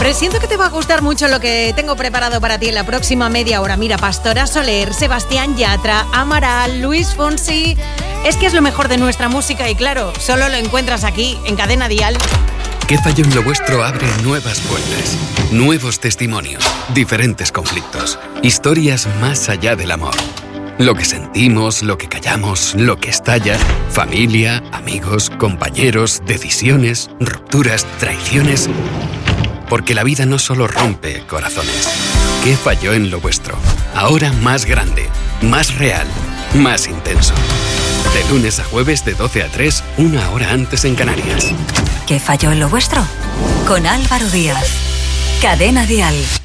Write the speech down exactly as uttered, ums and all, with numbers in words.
Presiento que te va a gustar mucho lo que tengo preparado para ti en la próxima media hora. Mira, Pastora Soler, Sebastián Yatra, Amaral, Luis Fonsi. Es que es lo mejor de nuestra música y claro, solo lo encuentras aquí, en Cadena Dial. ¿Qué falló en lo vuestro? Abre nuevas puertas, nuevos testimonios, diferentes conflictos, historias más allá del amor. Lo que sentimos, lo que callamos, lo que estalla, familia, amigos, compañeros, decisiones, rupturas, traiciones. Porque la vida no solo rompe corazones. ¿Qué falló en lo vuestro? Ahora más grande, más real, más intenso. De lunes a jueves de doce a tres, una hora antes en Canarias. ¿Qué falló en lo vuestro? Con Álvaro Díaz. Cadena Dial.